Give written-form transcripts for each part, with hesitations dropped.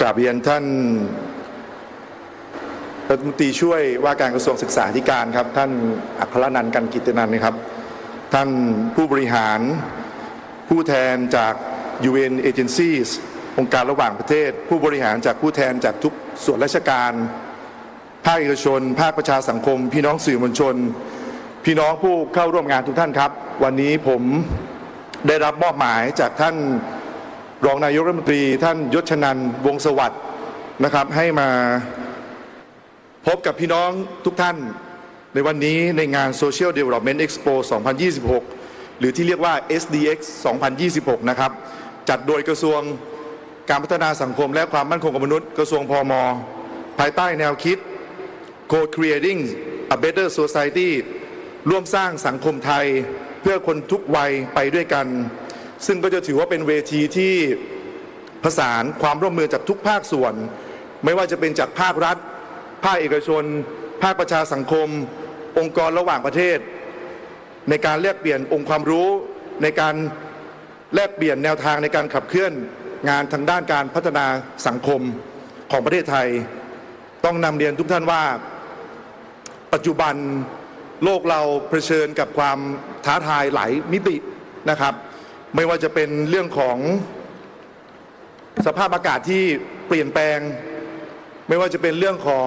กราบเรียนท่านรัฐมนตรีช่วยว่าการกระทรวงศึกษาธิการครับท่านอัครนันท์กันกิตตินันท์นะครับท่านผู้บริหารผู้แทนจาก UN Agencies องค์การระหว่างประเทศผู้บริหารจากผู้แทนจากทุกส่วนราชการภาคเอกชนภาคประชาสังคมพี่น้องสื่อมวลชนพี่น้องผู้เข้าร่วมงานทุกท่านครับวันนี้ผมได้รับมอบหมายจากท่านรองนายกรัฐมนตรีท่านยศนันท์วงศ์สวัสดิ์นะครับให้มาพบกับพี่น้องทุกท่านในวันนี้ในงาน Social Development Expo 2026 หรือที่เรียกว่า SDX 2026 นะครับจัดโดยกระทรวงการพัฒนาสังคมและความมั่นคงของมนุษย์กระทรวงพม.ภายใต้แนวคิด Co-creating a better society ร่วมสร้างสังคมไทยเพื่อคนทุกวัยไปด้วยกันซึ่งก็จะถือว่าเป็นเวทีที่ผสานความร่วมมือจากทุกภาคส่วนไม่ว่าจะเป็นจากภาครัฐภาคเอกชนภาคประชาสังคมองค์กรระหว่างประเทศในการแลกเปลี่ยนองค์ความรู้ในการแลกเปลี่ยนแนวทางในการขับเคลื่อนงานทางด้านการพัฒนาสังคมของประเทศไทยต้องนำเรียนทุกท่านว่าปัจจุบันโลกเราเผชิญกับความท้าทายหลายมิตินะครับไม่ว่าจะเป็นเรื่องของสภาพอากาศที่เปลี่ยนแปลงไม่ว่าจะเป็นเรื่องของ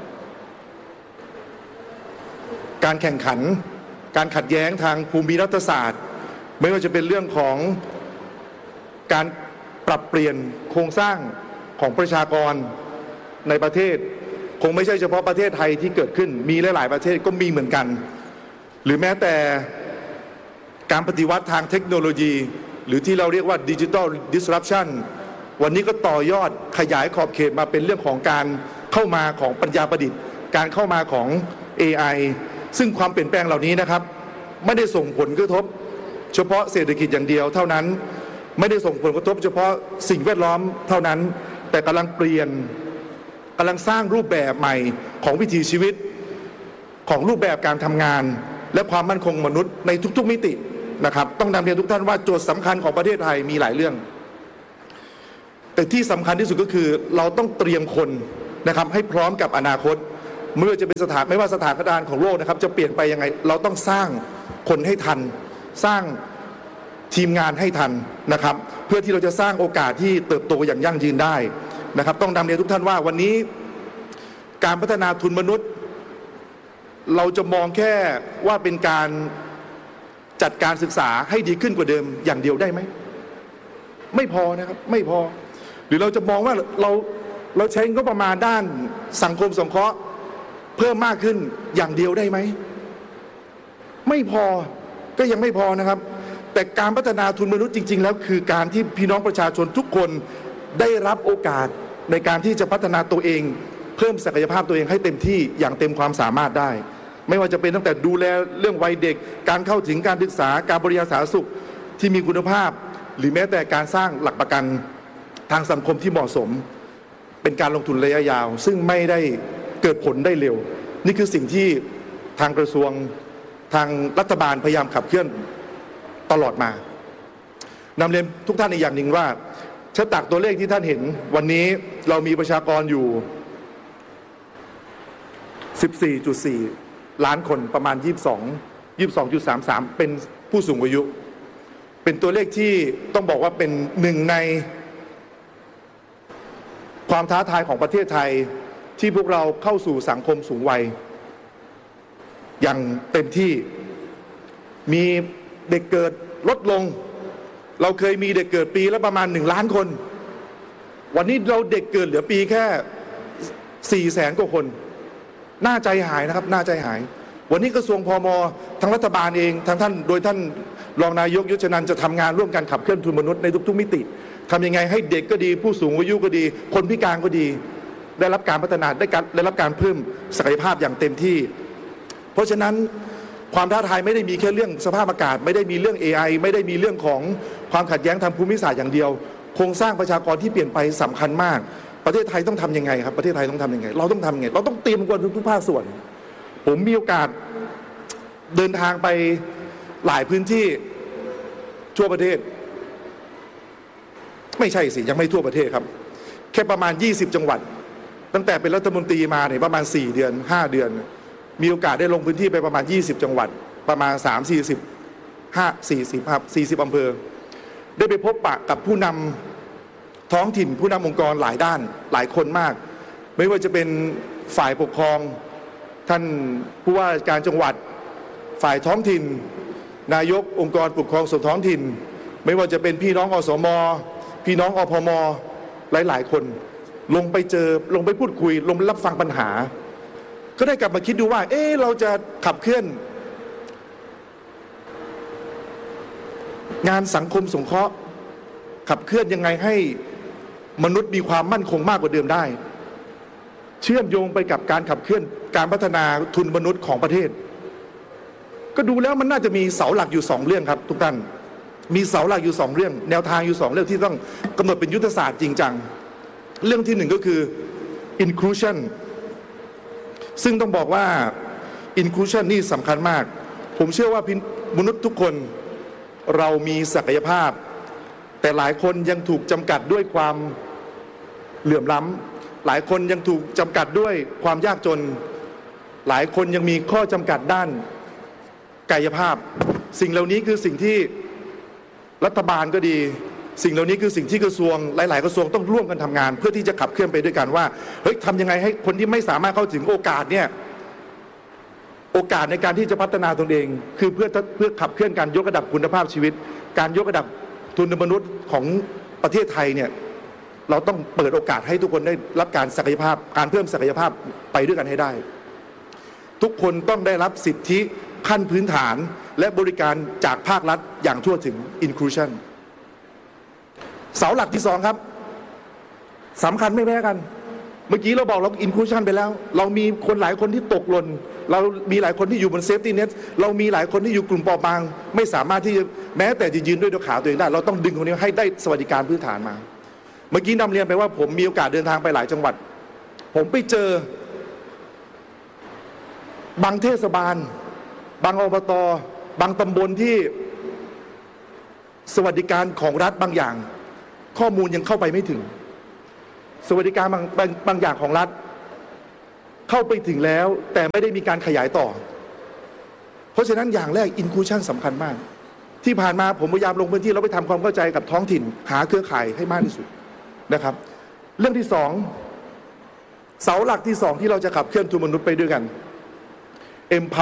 การแข่งขันการขัดแย้งทางภูมิรัฐศาสตร์ไม่ว่าจะเป็นเรื่องของการปรับเปลี่ยนโครงสร้างของประชากรในประเทศคงไม่ใช่เฉพาะประเทศไทยที่เกิดขึ้นมีหลายๆประเทศก็มีเหมือนกันหรือแม้แต่การปฏิวัติทางเทคโนโลยีหรือที่เราเรียกว่า Digital Disruption วันนี้ก็ต่อยอดขยายขอบเขตมาเป็นเรื่องของการเข้ามาของปัญญาประดิษฐ์การเข้ามาของ AI ซึ่งความเปลี่ยนแปลงเหล่านี้นะครับไม่ได้ส่งผลกระทบเฉพาะเศรษฐกิจอย่างเดียวเท่านั้นไม่ได้ส่งผลกระทบเฉพาะสิ่งแวดล้อมเท่านั้นแต่กำลังเปลี่ยนกำลังสร้างรูปแบบใหม่ของวิถีชีวิตของรูปแบบการทำงานและความมั่นคงมนุษย์ในทุกๆมิตินะครับต้องนำเรียนทุกท่านว่าโจทย์สำคัญของประเทศไทยมีหลายเรื่องแต่ที่สำคัญที่สุดก็คือเราต้องเตรียมคนนะครับให้พร้อมกับอนาคตไม่ว่าจะเป็นไม่ว่าสถานการณ์ของโลกนะครับจะเปลี่ยนไปยังไงเราต้องสร้างคนให้ทันสร้างทีมงานให้ทันนะครับเพื่อที่เราจะสร้างโอกาสที่เติบโตอย่างยั่งยืนได้นะครับต้องนำเรียนทุกท่านว่าวันนี้การพัฒนาทุนมนุษย์เราจะมองแค่ว่าเป็นการจัดการศึกษาให้ดีขึ้นกว่าเดิมอย่างเดียวได้ไหมไม่พอนะครับไม่พอหรือเราจะมองว่าเราใช้งบประมาณด้านสังคมสงเคราะห์เพิ่มมากขึ้นอย่างเดียวได้ไหมไม่พอก็ยังไม่พอนะครับแต่การพัฒนาทุนมนุษย์จริงๆแล้วคือการที่พี่น้องประชาชนทุกคนได้รับโอกาสในการที่จะพัฒนาตัวเองเพิ่มศักยภาพตัวเองให้เต็มที่อย่างเต็มความสามารถได้ไม่ว่าจะเป็นตั้งแต่ดูแลเรื่องวัยเด็กการเข้าถึงการศึกษาการบริการสาธารณสุขที่มีคุณภาพหรือแม้แต่การสร้างหลักประกันทางสังคมที่เหมาะสมเป็นการลงทุนระยะยาวซึ่งไม่ได้เกิดผลได้เร็วนี่คือสิ่งที่ทางกระทรวงทางรัฐบาลพยายามขับเคลื่อนตลอดมานำเรียนทุกท่านอีกอย่างหนึ่งว่าถ้าตักตัวเลขที่ท่านเห็นวันนี้เรามีประชากรอยู่ 14.4 ล้านคนประมาณ 22.33 เป็นผู้สูงอายุเป็นตัวเลขที่ต้องบอกว่าเป็นหนึ่งในความท้าทายของประเทศไทยที่พวกเราเข้าสู่สังคมสูงวัยอย่างเต็มที่มีเด็กเกิดลดลงเราเคยมีเด็กเกิดปีละประมาณ1 ล้านคนวันนี้เราเด็กเกิดเหลือปีแค่400,000 กว่าคนน่าใจหายนะครับน่าใจหายวันนี้กระทรวงพม.ทั้งรัฐบาลเองทั้งท่านโดยท่านรองนายกยศนันท์จะทำงานร่วมกันขับเคลื่อนทุนมนุษย์ในทุกๆมิติทำยังไงให้เด็กก็ดีผู้สูงอายุก็ดีคนพิการก็ดีได้รับการพัฒนาได้รับการเพิ่มศักยภาพอย่างเต็มที่เพราะฉะนั้นความท้าทายไม่ได้มีแค่เรื่องสภาพอากาศไม่ได้มีเรื่อง AI ไม่ได้มีเรื่องของความขัดแย้งทางภูมิศาสตร์อย่างเดียวโครงสร้างประชากรที่เปลี่ยนไปสำคัญมากประเทศไทยต้องทำยังไงครับประเทศไทยต้องทำยังไงเราต้องทำยังไงเราต้องเตรียมกันทุกภาคส่วนผมมีโอกาสเดินทางไปหลายพื้นที่ทั่วประเทศไม่ใช่สิยังไม่ทั่วประเทศครับแค่ประมาณ20จังหวัดตั้งแต่เป็นรัฐมนตรีมาเนี่ยประมาณ4เดือน5เดือนมีโอกาสได้ลงพื้นที่ไปประมาณ20จังหวัดประมาณ40อำเภอได้ไปพบปะกับผู้นำท้องถิ่นผู้นำองค์กรหลายด้านหลายคนมากไม่ว่าจะเป็นฝ่ายปกครองท่านผู้ว่าการจังหวัดฝ่ายท้องถิ่นนายกองค์กรปกครองส่วนท้องถิ่นไม่ว่าจะเป็นพี่น้องอสมพี่น้องอพมหลายๆคนลงไปพูดคุยลงรับฟังปัญหาก็ได้กลับมาคิดดูว่าเราจะขับเคลื่อนงานสังคมสงเคราะห์ขับเคลื่อนยังไงให้มนุษย์มีความมั่นคงมากกว่าเดิมได้เชื่อมโยงไปกับการขับเคลื่อนการพัฒนาทุนมนุษย์ของประเทศก็ดูแล้วมันน่าจะมีเสาหลักอยู่2เรื่องครับทุกท่านมีเสาหลักอยู่2เรื่องแนวทางอยู่2เรื่องที่ต้องกำหนดเป็นยุทธศาสตร์จริงจังเรื่องที่1ก็คือ inclusion ซึ่งต้องบอกว่า inclusion นี่สำคัญมากผมเชื่อว่ามนุษย์ทุกคนเรามีศักยภาพแต่หลายคนยังถูกจำกัดด้วยความเหลื่อมล้ำหลายคนยังถูกจำกัดด้วยความยากจนหลายคนยังมีข้อจำกัดด้านกายภาพสิ่งเหล่านี้คือสิ่งที่รัฐบาลก็ดีสิ่งเหล่านี้คือสิ่งที่กระทรวงหลายๆกระทรวงต้องร่วมกันทำงานเพื่อที่จะขับเคลื่อนไปด้วยกันว่าเฮ้ยทำยังไงให้คนที่ไม่สามารถเข้าถึงโอกาสเนี่ยโอกาสในการที่จะพัฒนาตนเองคือเพื่อขับเคลื่อนการยกระดับคุณภาพชีวิตการยกระดับทุนมนุษย์ของประเทศไทยเนี่ยเราต้องเปิดโอกาสให้ทุกคนได้รับการศักยภาพการเพิ่มศักยภาพไปด้วยกันให้ได้ทุกคนต้องได้รับสิทธิขั้นพื้นฐานและบริการจากภาครัฐอย่างทั่วถึง inclusion เสาหลักที่2ครับสำคัญไม่แพ้กันเมื่อกี้เราบอกเรา inclusion ไปแล้วเรามีคนหลายคนที่ตกหล่นเรามีหลายคนที่อยู่บน safety net เรามีหลายคนที่อยู่กลุ่มเปราะบางไม่สามารถที่จะแม้แต่จะยืนด้วยขาตัวเองได้เราต้องดึงคนนี้ให้ได้สวัสดิการพื้นฐานมาเมื่อกี้นำเรียนไปว่าผมมีโอกาสเดินทางไปหลายจังหวัดผมไปเจอบางเทศบาลบางอบตบางตำบลที่สวัสดิการของรัฐบางอย่างข้อมูลยังเข้าไปไม่ถึงสวัสดิการบางอย่างของรัฐเข้าไปถึงแล้วแต่ไม่ได้มีการขยายต่อเพราะฉะนั้นอย่างแรก inclusion สำคัญมากที่ผ่านมาผมพยายามลงพื้นที่แล้วไปทำความเข้าใจกับท้องถิ่นหาเครือข่ายให้มากที่สุดนะครับเรื่องที่2เสาหลักที่2ที่เราจะขับเคลื่อนทุนมนุษย์ไปด้วยกัน